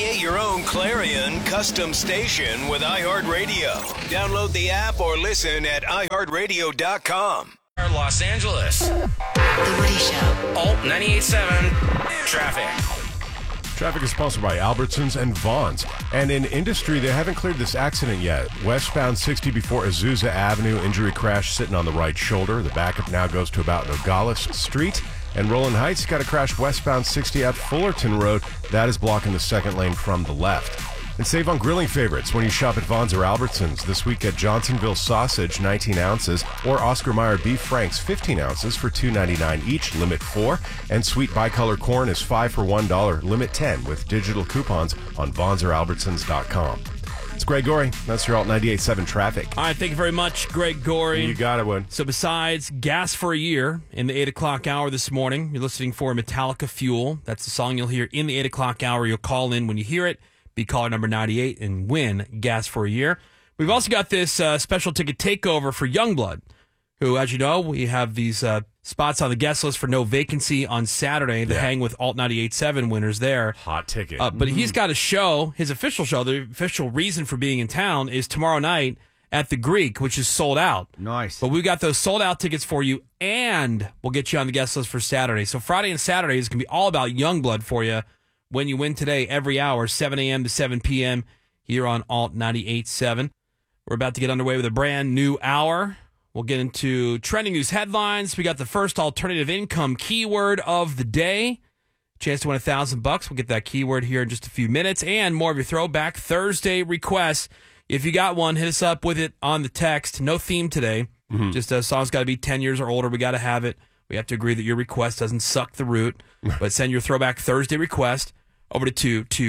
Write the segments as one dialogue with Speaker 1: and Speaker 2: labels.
Speaker 1: Create your own Clarion custom station with iHeartRadio. Download the app or listen at iHeartRadio.com.
Speaker 2: Los Angeles.
Speaker 3: The Woody Show.
Speaker 2: Alt 98.7 Traffic.
Speaker 4: Traffic is sponsored by Albertsons and Vons. And in industry, they haven't cleared this accident yet. Westbound 60 before Azusa Avenue, injury crash sitting on the right shoulder. The backup now goes to about Nogales Street. And Roland Heights got a crash westbound 60 at Fullerton Road. That is blocking the second lane from the left. And save on grilling favorites when you shop at Vons or Albertsons. This week at Johnsonville Sausage, 19 ounces, or Oscar Mayer Beef Franks, 15 ounces for $2.99 each, limit 4. And sweet bicolor corn is 5 for $1, limit 10 with digital coupons on vonsoralbertsons.com. It's Greg Gorey. That's your Alt 98.7 Traffic.
Speaker 5: All right, thank you very much, Greg Gorey.
Speaker 4: You got it, Wood.
Speaker 5: So besides Gas for a Year in the 8 o'clock hour this morning, you're listening for Metallica Fuel. That's the song you'll hear in the 8 o'clock hour. You'll call in when you hear it. Be caller number 98 and win Gas for a Year. We've also got this special ticket takeover for Youngblood, who, as you know, we have these spots on the guest list for no vacancy on Saturday to hang with Alt 98.7 winners there.
Speaker 4: Hot ticket.
Speaker 5: But he's got a show, his official show, the official reason for being in town is tomorrow night at the Greek, which is sold out.
Speaker 6: Nice.
Speaker 5: But we've got those sold out tickets for you, and we'll get you on the guest list for Saturday. So Friday and Saturday is going to be all about Youngblood for you. When you win today, every hour, 7 a.m. to 7 p.m. here on Alt 98.7. We're about to get underway with a brand new hour. We'll get into trending news headlines. We got the first alternative income keyword of the day. Chance to win $1,000. We'll get that keyword here in just a few minutes. And more of your Throwback Thursday requests. If you got one, hit us up with it on the text. No theme today. Just a song's got to be 10 years or older. We got to have it. We have to agree that your request doesn't suck the root. But send your Throwback Thursday request over to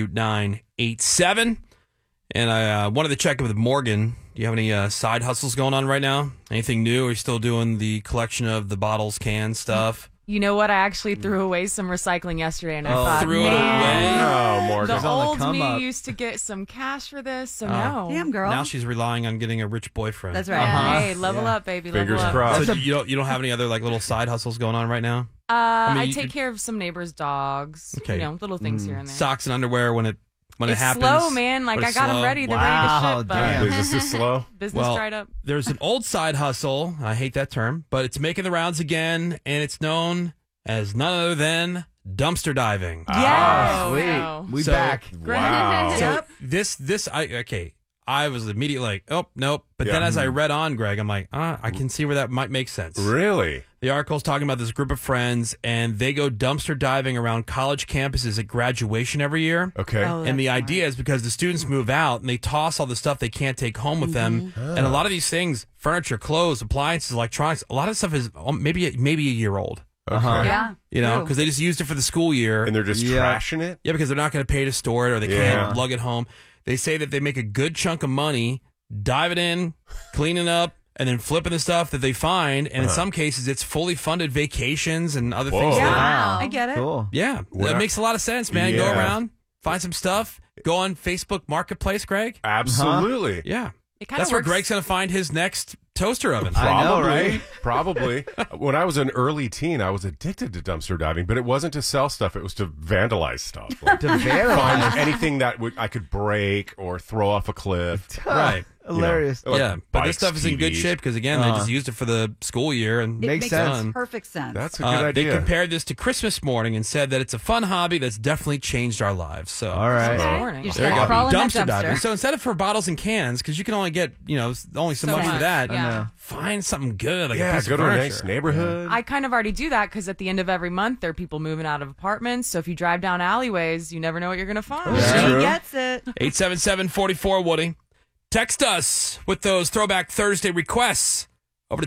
Speaker 5: 22987. And I wanted to check in with Morgan. Do you have any side hustles going on right now? Anything new? Are you still doing the collection of the bottles, cans stuff?
Speaker 7: You know what? I actually threw away some recycling yesterday, and I thought,
Speaker 5: threw it away?
Speaker 4: Oh, Morgan.
Speaker 7: the old me used to get some cash for this, so no.
Speaker 3: Damn, girl.
Speaker 5: Now she's relying on getting a rich boyfriend.
Speaker 3: That's right.
Speaker 7: Yeah, hey, level up, baby.
Speaker 4: Fingers
Speaker 7: level up.
Speaker 4: crossed.
Speaker 5: So you don't have any other like little side hustles going on right now?
Speaker 7: I
Speaker 5: you-
Speaker 7: take care of some neighbors' dogs.
Speaker 5: Okay.
Speaker 7: You know, little things here and there.
Speaker 5: Socks and underwear when it
Speaker 7: it's
Speaker 5: happens.
Speaker 7: slow, man. Like,
Speaker 5: But
Speaker 7: I
Speaker 5: it's
Speaker 7: got them
Speaker 5: slow.
Speaker 7: ready. They're
Speaker 6: Wow,
Speaker 7: ready to ship.
Speaker 6: damn.
Speaker 4: Is this just slow?
Speaker 7: Business dried up.
Speaker 5: There's an old side hustle. I hate that term, but it's making the rounds again, and it's known as none other than dumpster diving.
Speaker 7: Yes.
Speaker 6: Oh, sweet.
Speaker 7: No.
Speaker 6: We
Speaker 5: So-
Speaker 6: back.
Speaker 4: Wow.
Speaker 5: So I was immediately like, oh, nope. But then as I read on, Greg, I'm like, I can see where that might make sense.
Speaker 4: Really?
Speaker 5: The article's talking about this group of friends, and they go dumpster diving around college campuses at graduation every year.
Speaker 4: Okay.
Speaker 3: Oh,
Speaker 5: And the
Speaker 3: that's
Speaker 5: idea is because the students move out and they toss all the stuff they can't take home with them. And a lot of these things, furniture, clothes, appliances, electronics, a lot of stuff is maybe a year old.
Speaker 4: Okay.
Speaker 3: Yeah.
Speaker 5: You know,
Speaker 3: True.
Speaker 5: because they just used it for the school year.
Speaker 4: And they're just trashing it?
Speaker 5: Yeah, because they're not going to pay to store it or they
Speaker 4: Yeah.
Speaker 5: can't lug it home. They say that they make a good chunk of money diving in, cleaning up, and then flipping the stuff that they find. And in some cases, it's fully funded vacations and other things.
Speaker 4: Whoa.
Speaker 5: that-
Speaker 3: Wow. I get it.
Speaker 6: Cool.
Speaker 5: Yeah,
Speaker 4: Well,
Speaker 5: that makes a lot of sense, man. Go
Speaker 4: yeah.
Speaker 5: around, find some stuff, go on Facebook Marketplace, Greg.
Speaker 4: Absolutely.
Speaker 5: Yeah.
Speaker 7: It kind of
Speaker 5: That's where
Speaker 7: works.
Speaker 5: Greg's going to find his next toaster oven.
Speaker 6: I know, right?
Speaker 4: Probably. When I was an early teen, I was addicted to dumpster diving, but it wasn't to sell stuff. It was to vandalize stuff. Like,
Speaker 6: To vandalize.
Speaker 4: find anything that I could break or throw off a cliff.
Speaker 5: Right.
Speaker 6: Hilarious.
Speaker 4: Like
Speaker 5: Yeah, but this
Speaker 4: bikes,
Speaker 5: stuff is in good
Speaker 4: TVs.
Speaker 5: shape because, again, they just used it for the school year. And
Speaker 3: It
Speaker 6: Makes
Speaker 3: makes
Speaker 6: sense.
Speaker 3: perfect sense.
Speaker 4: That's a good
Speaker 5: they
Speaker 4: idea.
Speaker 5: compared this to Christmas morning and said that it's a fun hobby that's definitely changed our lives. So,
Speaker 6: All right.
Speaker 7: This
Speaker 4: Oh.
Speaker 7: morning.
Speaker 3: You just
Speaker 5: there you
Speaker 3: gotta
Speaker 5: go.
Speaker 3: crawl in that
Speaker 5: Dumpster diving.
Speaker 3: dumpster.
Speaker 5: So instead of for bottles and cans, because you can only get, only so
Speaker 7: So
Speaker 5: much for
Speaker 7: much.
Speaker 5: that,
Speaker 7: Yeah.
Speaker 5: find something good. Like a
Speaker 4: Yeah,
Speaker 5: piece
Speaker 4: go
Speaker 5: of
Speaker 4: to a
Speaker 5: furniture.
Speaker 4: nice neighborhood.
Speaker 7: I kind of already do that because at the end of every month, there are people moving out of apartments. So if you drive down alleyways, you never know what you're going to find.
Speaker 4: Yeah.
Speaker 3: She
Speaker 4: True.
Speaker 3: gets it.
Speaker 5: 877-44 Woody. Text us with those Throwback Thursday requests over to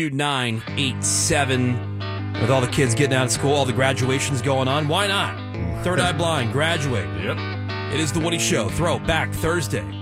Speaker 5: 22987. With all the kids getting out of school, all the graduations going on, why not? Third Eye Blind, graduate.
Speaker 4: Yep.
Speaker 5: It is the Woody Show. Throwback Thursday.